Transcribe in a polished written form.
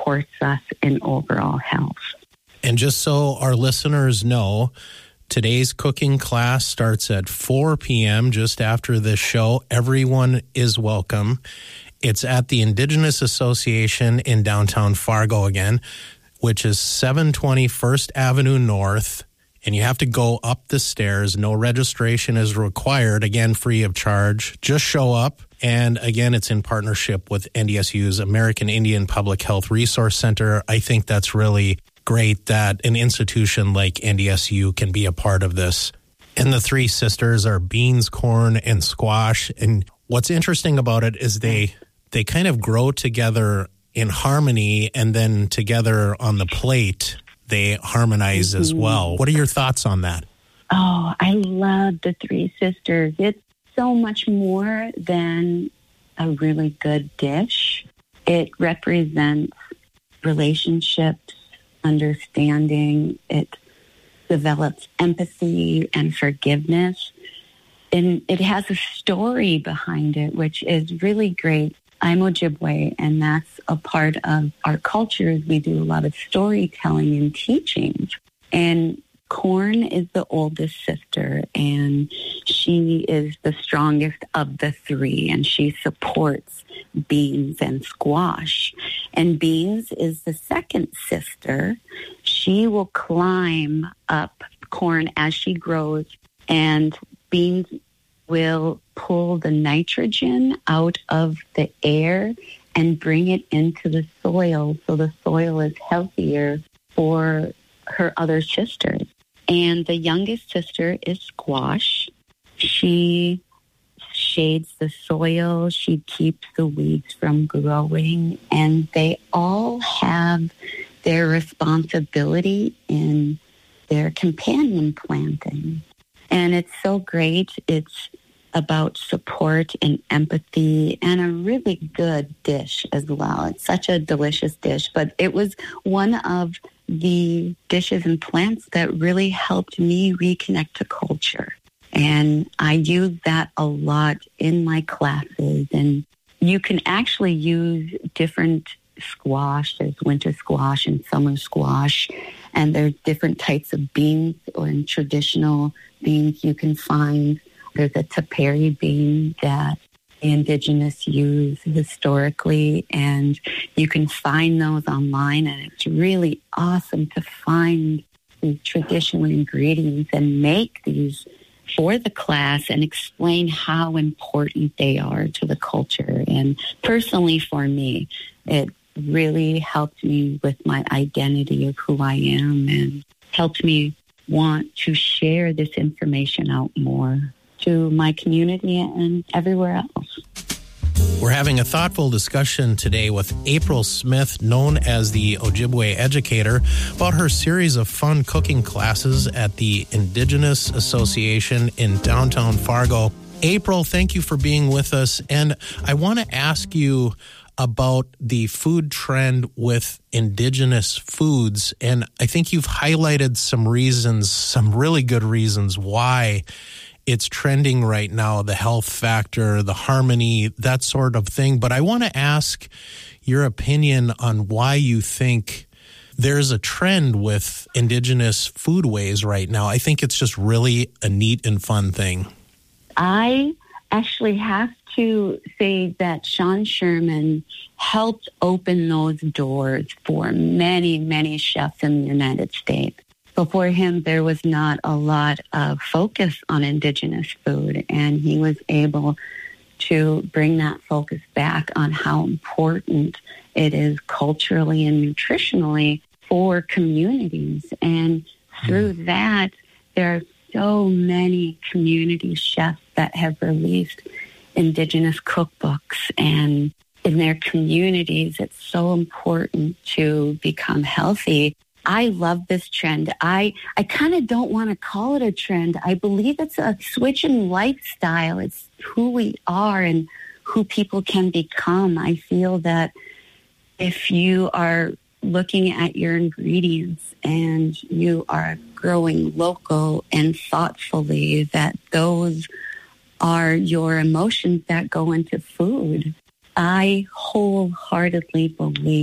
supports us in overall health. And just so our listeners know, today's cooking class starts at 4 p.m. just after this show. Everyone is welcome. It's at the Indigenous Association in downtown Fargo again, which is 720 First Avenue North. And you have to go up the stairs. No registration is required. Again, free of charge. Just show up. And again, it's in partnership with NDSU's American Indian Public Health Resource Center. I think that's really great that an institution like NDSU can be a part of this. And the three sisters are beans, corn, and squash. And what's interesting about it is they kind of grow together in harmony, and then together on the plate, they harmonize as well. What are your thoughts on that? Oh, I love the three sisters. It's so much more than a really good dish. It represents relationships, understanding. It develops empathy and forgiveness. And it has a story behind it, which is really great. I'm Ojibwe, and that's a part of our culture. We do a lot of storytelling and teaching. And Corn is the oldest sister, and she is the strongest of the three, and she supports Beans and Squash. And Beans is the second sister. She will climb up Corn as she grows, and Beans will pull the nitrogen out of the air and bring it into the soil so the soil is healthier for her other sisters. And the youngest sister is Squash. She shades the soil. She keeps the weeds from growing. And they all have their responsibility in their companion planting. And it's so great. It's about support and empathy and a really good dish as well. It's such a delicious dish, but it was one of the dishes and plants that really helped me reconnect to culture. And I use that a lot in my classes. And you can actually use different squash. There's winter squash and summer squash. And there's different types of beans or traditional beans you can find. There's a Taperi bean that the Indigenous use historically, and you can find those online, and it's really awesome to find these traditional ingredients and make these for the class and explain how important they are to the culture. And personally for me, it really helped me with my identity of who I am and helped me want to share this information out more to my community and everywhere else. We're having a thoughtful discussion today with April Smith, known as the Ojibwe Educator, about her series of fun cooking classes at the Indigenous Association in downtown Fargo. April, thank you for being with us. And I want to ask you about the food trend with Indigenous foods. And I think you've highlighted some reasons, some really good reasons why it's trending right now, the health factor, the harmony, that sort of thing. But I want to ask your opinion on why you think there's a trend with Indigenous foodways right now. I think it's just really a neat and fun thing. I actually have to say that Sean Sherman helped open those doors for many, many chefs in the United States. Before him, there was not a lot of focus on Indigenous food, and he was able to bring that focus back on how important it is culturally and nutritionally for communities. And through that, there are so many community chefs that have released Indigenous cookbooks, and in their communities, it's so important to become healthy. I love this trend. I kind of don't want to call it a trend. I believe it's a switch in lifestyle. It's who we are and who people can become. I feel that if you are looking at your ingredients and you are growing local and thoughtfully, that those are your emotions that go into food. I wholeheartedly believe